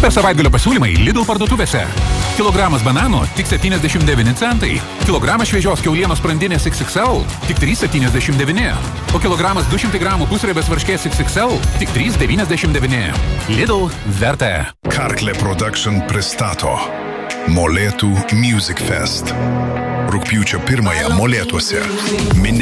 Super savaitgalio pasiūlymai Lidl parduotuvėse. Kilogramas bananų tik 79 centai. Kilogramas šviežios kiaulienos sprandinės XXL tik 3,79. O kilogramas 200 gramų pusriebės varškės XXL tik 3,99. Lidl verta. Karklė Production pristato Molėtų Music Fest. Rugpjūčio 1 Molėtuose.